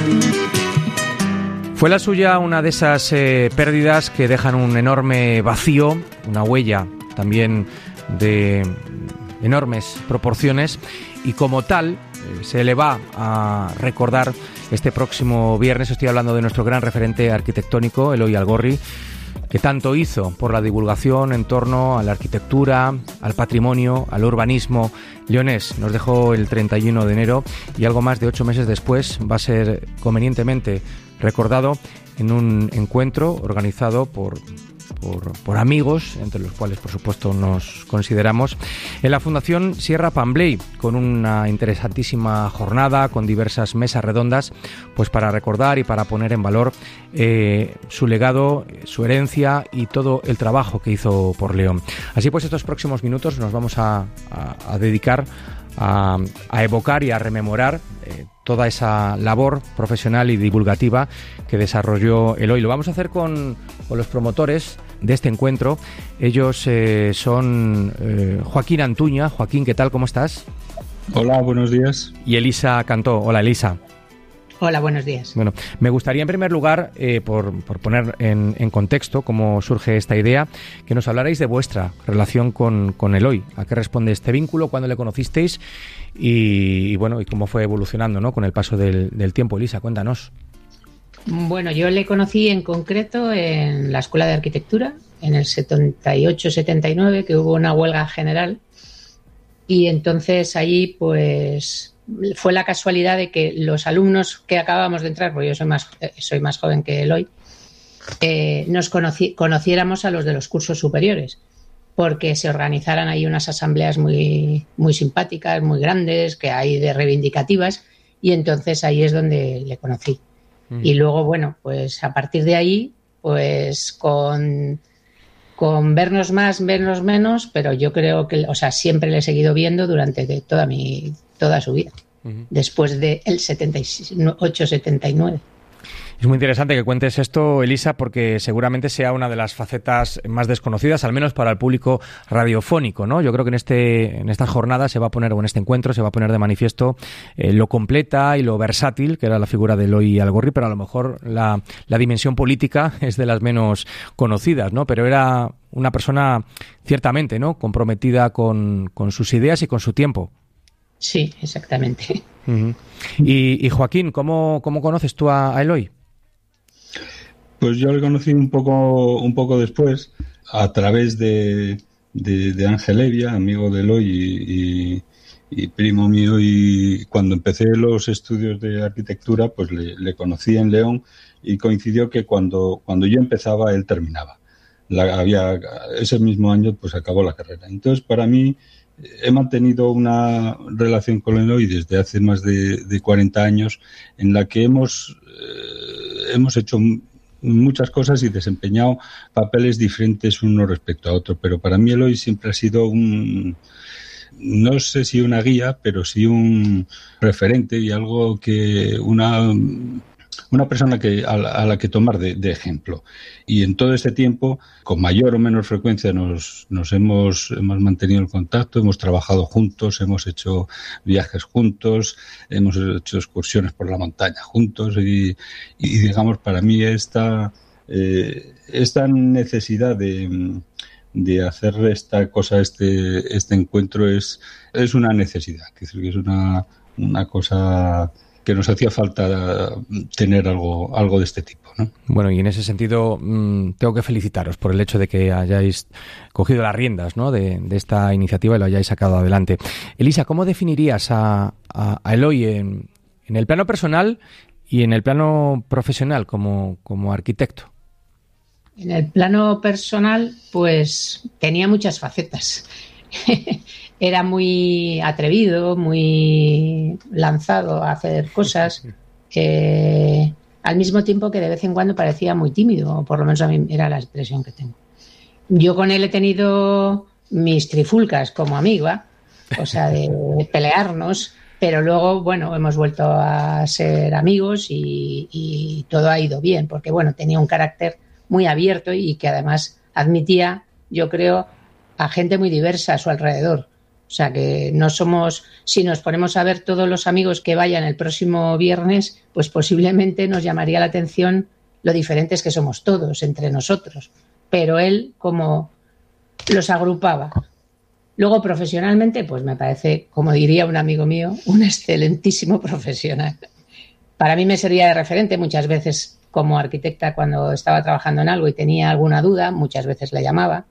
Fue la suya una de esas pérdidas que dejan un enorme vacío, una huella también de enormes proporciones, y como tal se le va a recordar este próximo viernes. Estoy hablando de nuestro gran referente arquitectónico, Eloy Algorri, que tanto hizo por la divulgación en torno a la arquitectura, al patrimonio, al urbanismo leonés. Nos dejó el 31 de enero y algo más de 8 meses después va a ser convenientemente recordado en un encuentro organizado por amigos, entre los cuales por supuesto nos consideramos, en la Fundación Sierra Pambley, con una interesantísima jornada, con diversas mesas redondas, pues para recordar y para poner en valor su legado, su herencia y todo el trabajo que hizo por León. Así pues, estos próximos minutos nos vamos a dedicar a evocar y a rememorar toda esa labor profesional y divulgativa que desarrolló Eloy. Lo vamos a hacer con los promotores de este encuentro. Ellos son Joaquín Antuña. Joaquín, ¿qué tal? ¿Cómo estás? Hola, buenos días. Y Elisa Cantó. Hola, Elisa. Hola, buenos días. Bueno, me gustaría en primer lugar, por poner en contexto cómo surge esta idea, que nos hablarais de vuestra relación con Eloy. ¿A qué responde este vínculo? ¿Cuándo le conocisteis? Y bueno, y cómo fue evolucionando, ¿no?, con el paso del tiempo. Elisa, cuéntanos. Bueno, yo le conocí en concreto en la Escuela de Arquitectura, en el 78-79, que hubo una huelga general. Y entonces allí, pues, fue la casualidad de que los alumnos que acabábamos de entrar, porque yo soy más joven que Eloy, nos conociéramos a los de los cursos superiores, porque se organizaran ahí unas asambleas muy, muy simpáticas, muy grandes, que hay de reivindicativas, y entonces ahí es donde le conocí. Y luego, bueno, pues a partir de ahí, pues con vernos más, vernos menos, pero yo creo que, o sea, siempre le he seguido viendo durante toda su vida, después del 78-79. Es muy interesante que cuentes esto, Elisa, porque seguramente sea una de las facetas más desconocidas, al menos para el público radiofónico, ¿no? Yo creo que en esta jornada se va a poner, o en este encuentro se va a poner de manifiesto lo completa y lo versátil que era la figura de Eloy Algorri, pero a lo mejor la dimensión política es de las menos conocidas, ¿no? Pero era una persona ciertamente, ¿no?, comprometida con sus ideas y con su tiempo. Sí, exactamente. Y Joaquín, ¿cómo conoces tú a Eloy? Pues yo le conocí un poco después, a través de Ángel Evia, amigo de Eloy y primo mío, y cuando empecé los estudios de arquitectura, pues le conocí en León, y coincidió que cuando yo empezaba, él terminaba. Ese mismo año pues acabó la carrera. Entonces, para mí, he mantenido una relación con Eloy desde hace más de 40 años, en la que hemos hecho muchas cosas y desempeñado papeles diferentes uno respecto a otro, pero para mí Eloy siempre ha sido no sé si una guía, pero sí un referente y algo que una persona a la que tomar de ejemplo. Y en todo este tiempo, con mayor o menor frecuencia, nos hemos mantenido el contacto, hemos trabajado juntos, hemos hecho viajes juntos, hemos hecho excursiones por la montaña juntos y digamos, para mí esta necesidad de hacer esta cosa, este encuentro es una necesidad, es decir, que es una cosa que nos hacía falta tener algo de este tipo, ¿no? Bueno, y en ese sentido tengo que felicitaros por el hecho de que hayáis cogido las riendas, ¿no?, de esta iniciativa y lo hayáis sacado adelante. Elisa, ¿cómo definirías a Eloy en el plano personal y en el plano profesional como arquitecto? En el plano personal, pues tenía muchas facetas. Era muy atrevido, muy lanzado a hacer cosas, al mismo tiempo que de vez en cuando parecía muy tímido, o por lo menos a mí era la expresión que tengo. Yo con él he tenido mis trifulcas como amiga, o sea, de pelearnos, pero luego, bueno, hemos vuelto a ser amigos y todo ha ido bien, porque, bueno, tenía un carácter muy abierto y que además admitía, yo creo, a gente muy diversa a su alrededor. O O sea que no somos, si nos ponemos a ver todos los amigos que vayan el próximo viernes, pues posiblemente nos llamaría la atención lo diferentes que somos todos entre nosotros. Pero él como los agrupaba. Luego profesionalmente, pues me parece, como diría un amigo mío, un excelentísimo profesional. Para mí me servía de referente muchas veces como arquitecta cuando estaba trabajando en algo y tenía alguna duda, muchas veces le llamaba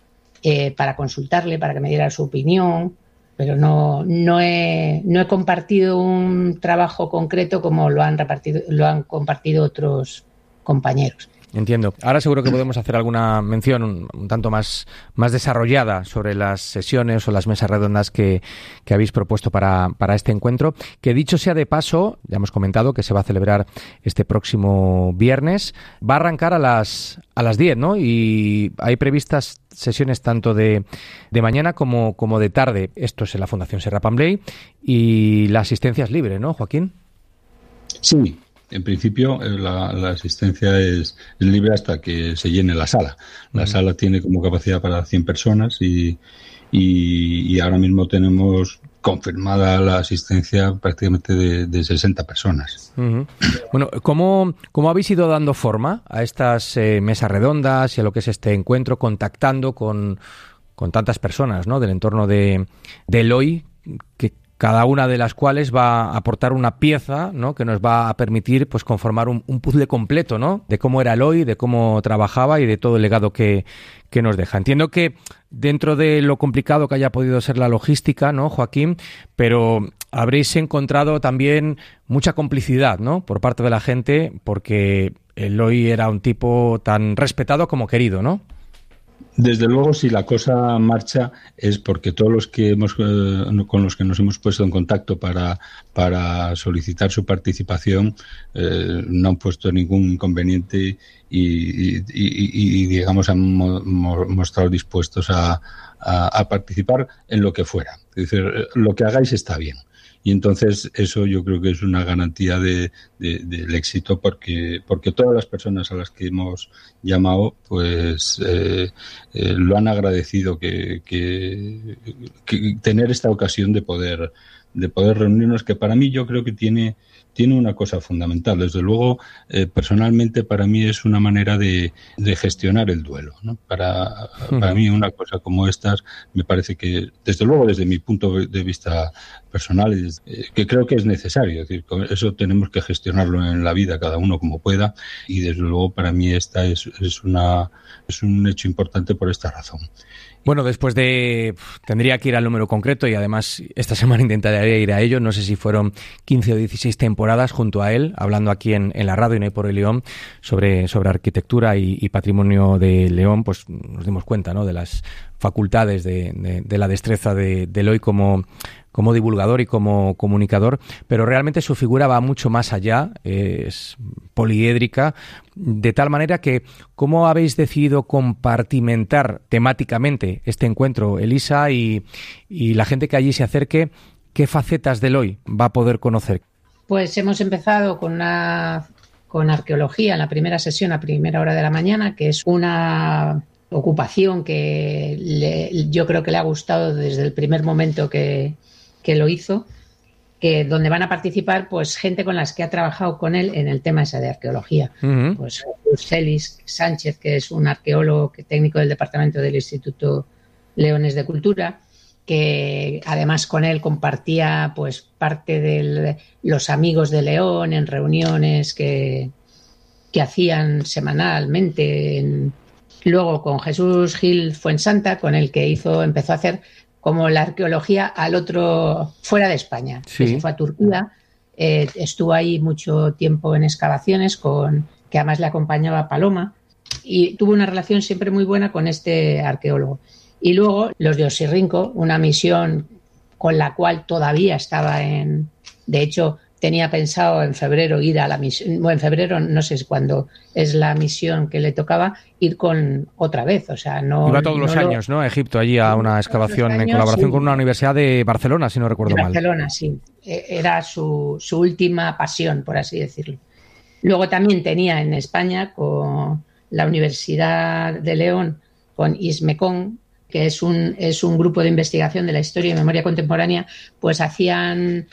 para consultarle, para que me diera su opinión, pero no he compartido un trabajo concreto como lo han compartido otros compañeros. Entiendo. Ahora seguro que podemos hacer alguna mención un tanto más desarrollada sobre las sesiones o las mesas redondas que habéis propuesto para este encuentro, que dicho sea de paso, ya hemos comentado que se va a celebrar este próximo viernes, va a arrancar a las 10, ¿no? Y hay previstas sesiones tanto de mañana como de tarde. Esto es en la Fundación Serra Pambley y la asistencia es libre, ¿no, Joaquín? Sí. En principio, la asistencia es libre hasta que se llene la sala. La sala tiene como capacidad para 100 personas y ahora mismo tenemos confirmada la asistencia prácticamente de 60 personas. Uh-huh. Bueno, ¿cómo habéis ido dando forma a estas mesas redondas y a lo que es este encuentro, contactando con tantas personas, ¿no?, del entorno de Eloy, que cada una de las cuales va a aportar una pieza, ¿no?, que nos va a permitir pues conformar un puzzle completo, ¿no?, de cómo era Eloy, de cómo trabajaba y de todo el legado que nos deja. Entiendo que dentro de lo complicado que haya podido ser la logística, ¿no, Joaquín?, pero habréis encontrado también mucha complicidad, ¿no?, por parte de la gente, porque Eloy era un tipo tan respetado como querido, ¿no? Desde luego, si la cosa marcha es porque todos los que con los que nos hemos puesto en contacto para solicitar su participación no han puesto ningún inconveniente y digamos han mostrado dispuestos a participar en lo que fuera. Es decir, lo que hagáis está bien. Y entonces eso yo creo que es una garantía del éxito porque todas las personas a las que hemos llamado pues lo han agradecido que tener esta ocasión de poder reunirnos, que para mí yo creo que tiene una cosa fundamental. Desde luego, personalmente para mí es una manera de gestionar el duelo, ¿no? Para mí una cosa como estas me parece que, desde luego desde mi punto de vista personal, que creo que es necesario. Es decir, eso tenemos que gestionarlo en la vida cada uno como pueda y desde luego para mí esta es un hecho importante por esta razón. Bueno, tendría que ir al número concreto y además esta semana intentaré ir a ello. No sé si fueron 15 o 16 temporadas junto a él, hablando aquí en la radio y no hay por el León sobre arquitectura y patrimonio de León. Pues nos dimos cuenta, ¿no?, de las facultades de la destreza de Eloy como divulgador y como comunicador, pero realmente su figura va mucho más allá, es poliédrica, de tal manera que ¿cómo habéis decidido compartimentar temáticamente este encuentro, Elisa, y la gente que allí se acerque? ¿Qué facetas de Eloy va a poder conocer? Pues hemos empezado con arqueología en la primera sesión a primera hora de la mañana, que es una ocupación que yo creo que le ha gustado desde el primer momento que lo hizo, donde van a participar pues gente con las que ha trabajado con él en el tema ese de arqueología. Uh-huh. Pues Félix Sánchez, que es un arqueólogo técnico del departamento del Instituto Leones de Cultura, que además con él compartía pues parte de los amigos de León en reuniones que hacían semanalmente. Luego con Jesús Gil Fuensanta, con el que empezó a hacer como la arqueología al otro, fuera de España. Sí. Que se fue a Turquía, estuvo ahí mucho tiempo en excavaciones, que además le acompañaba Paloma, y tuvo una relación siempre muy buena con este arqueólogo. Y luego los de Osirrinco, una misión con la cual todavía estaba de hecho, tenía pensado en febrero ir a la misión, bueno, en febrero no sé cuándo es la misión que le tocaba, ir con otra vez, o sea, no... Iba todos los años, ¿no?, a Egipto, allí a una excavación en colaboración con una universidad de Barcelona, si no recuerdo mal. Barcelona, sí. Era su última pasión, por así decirlo. Luego también tenía en España, con la Universidad de León, con ISMECON, que es un grupo de investigación de la historia y memoria contemporánea, pues hacían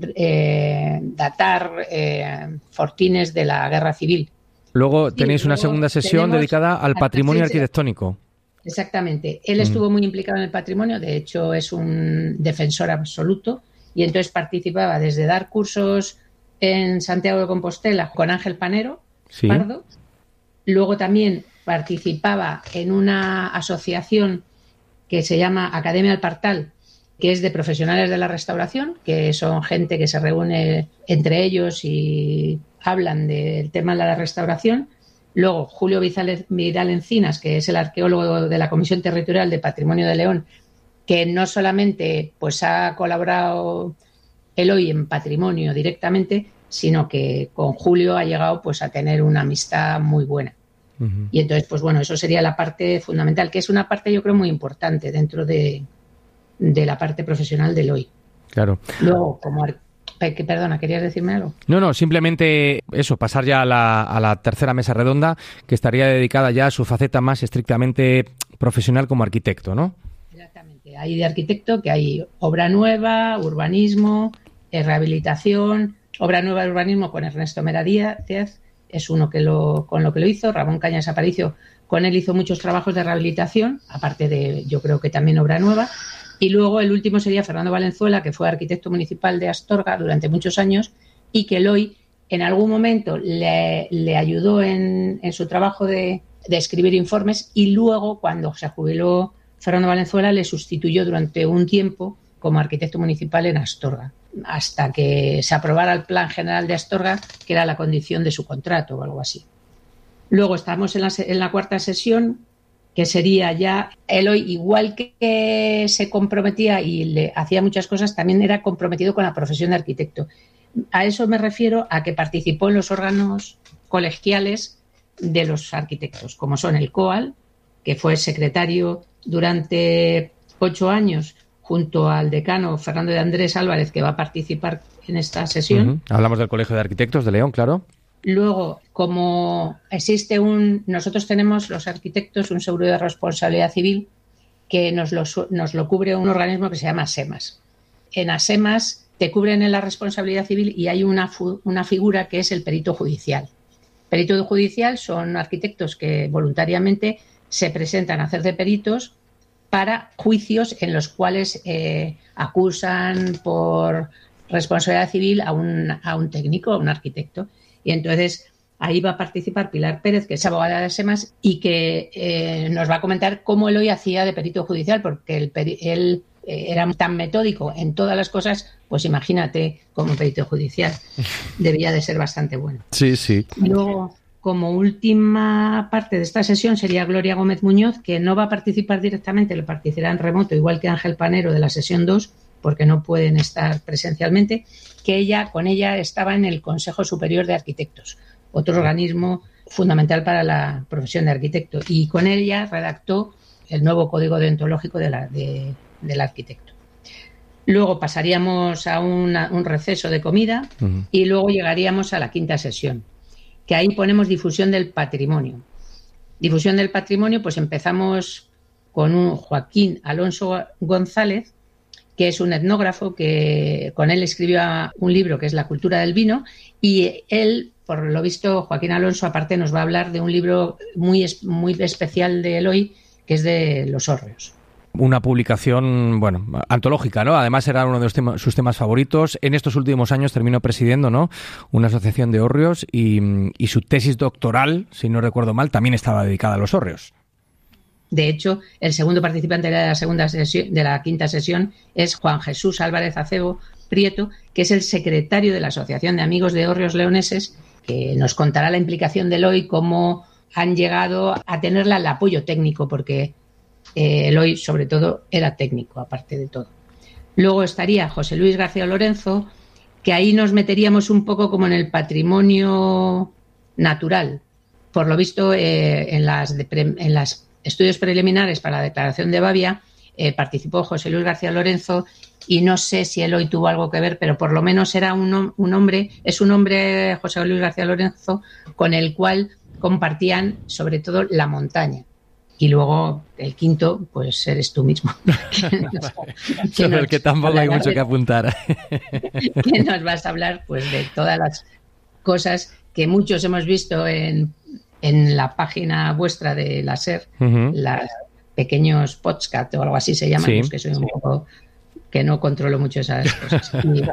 datar fortines de la Guerra Civil. Luego tenéis una segunda sesión dedicada al patrimonio arquitectónico. Exactamente. Él estuvo muy implicado en el patrimonio, de hecho es un defensor absoluto, y entonces participaba desde dar cursos en Santiago de Compostela con Ángel Panero, sí. Pardo. Luego también participaba en una asociación que se llama Academia del Partal, que es de profesionales de la restauración, que son gente que se reúne entre ellos y hablan del tema de la restauración. Luego, Julio Vidal Encinas, que es el arqueólogo de la Comisión Territorial de Patrimonio de León, que no solamente pues ha colaborado Eloy en patrimonio directamente, sino que con Julio ha llegado pues a tener una amistad muy buena. Uh-huh. Y entonces, pues bueno, eso sería la parte fundamental, que es una parte yo creo muy importante dentro de la parte profesional de Eloy. Claro. Luego, perdona, ¿querías decirme algo? No, simplemente eso, pasar ya a la tercera mesa redonda, que estaría dedicada ya a su faceta más estrictamente profesional como arquitecto, ¿no? Exactamente. Hay de arquitecto que hay obra nueva, urbanismo, rehabilitación. Obra nueva de urbanismo con Ernesto Mera Díaz, es uno con lo que lo hizo. Ramón Cañas Aparicio, con él hizo muchos trabajos de rehabilitación, aparte de, yo creo que también obra nueva. Y luego el último sería Fernando Valenzuela, que fue arquitecto municipal de Astorga durante muchos años y que Eloy en algún momento le ayudó en su trabajo de escribir informes, y luego cuando se jubiló Fernando Valenzuela le sustituyó durante un tiempo como arquitecto municipal en Astorga, hasta que se aprobara el Plan General de Astorga, que era la condición de su contrato o algo así. Luego estamos en la cuarta sesión, que sería ya Eloy, igual que se comprometía y le hacía muchas cosas, también era comprometido con la profesión de arquitecto. A eso me refiero a que participó en los órganos colegiales de los arquitectos, como son el COAL, que fue secretario durante 8 años, junto al decano Fernando de Andrés Álvarez, que va a participar en esta sesión. Uh-huh. Hablamos del Colegio de Arquitectos de León, claro. Luego, como existe nosotros tenemos los arquitectos un seguro de responsabilidad civil que nos lo cubre un organismo que se llama ASEMAS. En ASEMAS te cubren la responsabilidad civil y hay una figura que es el perito judicial. Perito judicial son arquitectos que voluntariamente se presentan a hacer de peritos para juicios en los cuales acusan por responsabilidad civil a un técnico, a un arquitecto. Y entonces ahí va a participar Pilar Pérez, que es abogada de ASEMAS, y que nos va a comentar cómo Eloy hacía de perito judicial, porque él era tan metódico en todas las cosas, pues imagínate como perito judicial. Debía de ser bastante bueno. Sí, sí. Y luego, como última parte de esta sesión, sería Gloria Gómez Muñoz, que no va a participar directamente, lo participará en remoto, igual que Ángel Panero de la sesión 2, porque no pueden estar presencialmente, que con ella estaba en el Consejo Superior de Arquitectos, otro organismo fundamental para la profesión de arquitecto, y con ella redactó el nuevo código deontológico del arquitecto. Luego pasaríamos a un receso de comida, uh-huh, y luego llegaríamos a la quinta sesión, que ahí ponemos difusión del patrimonio. Difusión del patrimonio, pues empezamos con un Joaquín Alonso González, que es un etnógrafo que con él escribió un libro que es La cultura del vino, y él, por lo visto, Joaquín Alonso, aparte nos va a hablar de un libro muy, muy especial de Eloy, que es de los hórreos. Una publicación, bueno, antológica, ¿no? Además era uno de sus temas favoritos. En estos últimos años terminó presidiendo, ¿no?, una asociación de hórreos y su tesis doctoral, si no recuerdo mal, también estaba dedicada a los hórreos. De hecho, el segundo participante de la quinta sesión es Juan Jesús Álvarez Acebo Prieto, que es el secretario de la Asociación de Amigos de Hórreos Leoneses, que nos contará la implicación de Eloy, cómo han llegado a tenerla el apoyo técnico, porque Eloy, sobre todo, era técnico, aparte de todo. Luego estaría José Luis García Lorenzo, que ahí nos meteríamos un poco como en el patrimonio natural. Por lo visto, en las estudios preliminares para la declaración de Bavia participó José Luis García Lorenzo, y no sé si Eloy tuvo algo que ver, pero por lo menos era un hombre, José Luis García Lorenzo, con el cual compartían sobre todo la montaña. Y luego el quinto, pues eres tú mismo. Sobre el que tampoco hay mucho que apuntar. Que nos vas a hablar pues de todas las cosas que muchos hemos visto en la página vuestra de la SER, los pequeños podcast o algo así se llaman, pues que soy un poco que no controlo mucho esas cosas.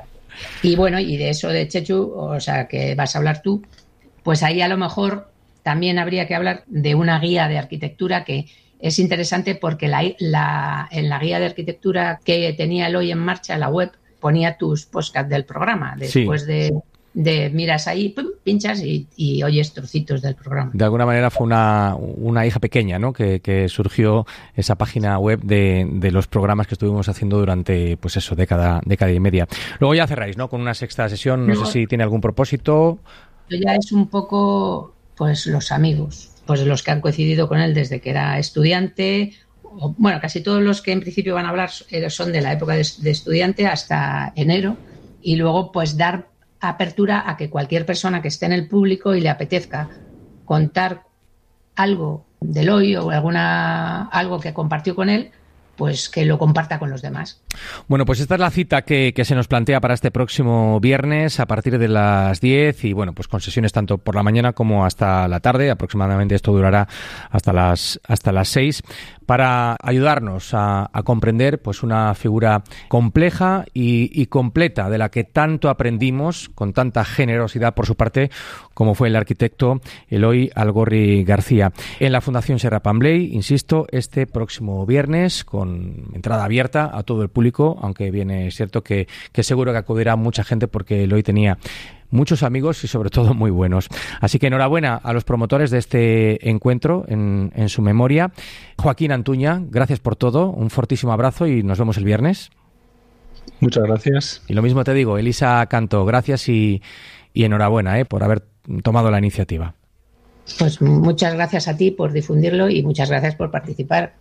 Y bueno, y de eso de Chechu, o sea, que vas a hablar tú, pues ahí a lo mejor también habría que hablar de una guía de arquitectura que es interesante porque en la guía de arquitectura que tenía Eloy en marcha, la web, ponía tus podcasts del programa. Después de miras ahí, pum, pinchas y oyes trocitos del programa. De alguna manera fue una hija pequeña, ¿no? Que surgió esa página web de los programas que estuvimos haciendo durante, pues eso, década y media. Luego ya cerráis, ¿no? Con una sexta sesión, no sé si tiene algún propósito. Ya es un poco, pues, los amigos, pues los que han coincidido con él desde que era estudiante. Bueno, casi todos los que en principio van a hablar son de la época de estudiante hasta enero. Y luego, pues, dar apertura a que cualquier persona que esté en el público y le apetezca contar algo del hoy o algo que compartió con él, pues que lo comparta con los demás. Bueno, pues esta es la cita que se nos plantea para este próximo viernes a partir de las 10 y bueno, pues con sesiones tanto por la mañana como hasta la tarde. Aproximadamente esto durará hasta las 6 para ayudarnos a comprender pues una figura compleja y completa de la que tanto aprendimos con tanta generosidad por su parte como fue el arquitecto Eloy Algorri García. En la Fundación Serra Pambley, insisto, este próximo viernes con entrada abierta a todo el público, aunque bien es cierto que seguro que acudirá mucha gente porque Eloy tenía muchos amigos y sobre todo muy buenos. Así que enhorabuena a los promotores de este encuentro en su memoria. Joaquín Antuña, gracias por todo, un fortísimo abrazo y nos vemos el viernes. Muchas gracias. Y lo mismo te digo, Elisa Canto, gracias y enhorabuena por haber tomado la iniciativa. Pues muchas gracias a ti por difundirlo y muchas gracias por participar.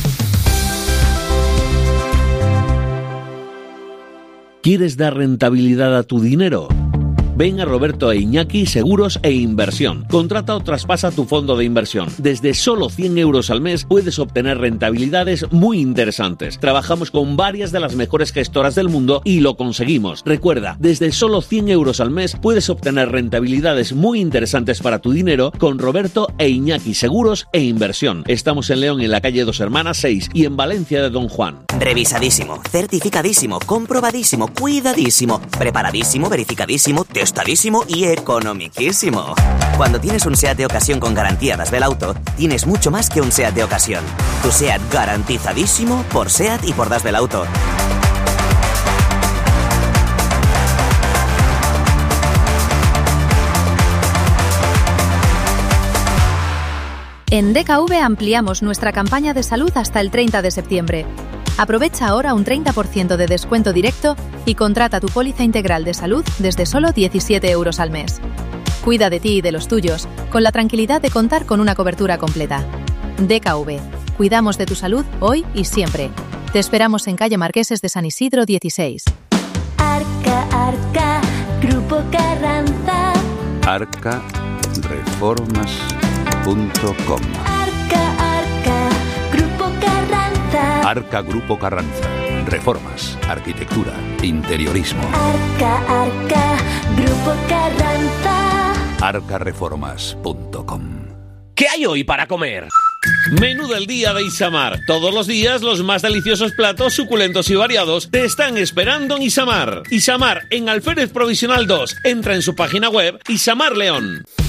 ¿Quieres dar rentabilidad a tu dinero? Ven a Roberto e Iñaki Seguros e Inversión. Contrata o traspasa tu fondo de inversión. Desde solo 100 euros al mes puedes obtener rentabilidades muy interesantes. Trabajamos con varias de las mejores gestoras del mundo y lo conseguimos. Recuerda, desde solo 100 euros al mes puedes obtener rentabilidades muy interesantes para tu dinero con Roberto e Iñaki Seguros e Inversión. Estamos en León en la calle Dos Hermanas 6 y en Valencia de Don Juan. Revisadísimo, certificadísimo, comprobadísimo, cuidadísimo, preparadísimo, verificadísimo, testadísimo y economiquísimo. Cuando tienes un SEAT de ocasión con garantía Das Belauto, tienes mucho más que un SEAT de ocasión. Tu SEAT garantizadísimo por SEAT y por Das Belauto. En DKV ampliamos nuestra campaña de salud hasta el 30 de septiembre. Aprovecha ahora un 30% de descuento directo y contrata tu póliza integral de salud desde solo 17 euros al mes. Cuida de ti y de los tuyos, con la tranquilidad de contar con una cobertura completa. DKV. Cuidamos de tu salud hoy y siempre. Te esperamos en calle Marqueses de San Isidro 16. Arca, Grupo Carranza. Arcareformas.com. Arca, Grupo Carranza. Arca Grupo Carranza. Reformas, arquitectura, interiorismo. Arca, Grupo Carranza. Arcareformas.com. ¿Qué hay hoy para comer? Menú del día de Isamar. Todos los días los más deliciosos platos suculentos y variados te están esperando en Isamar. Isamar en Alférez Provisional 2. Entra en su página web Isamar León.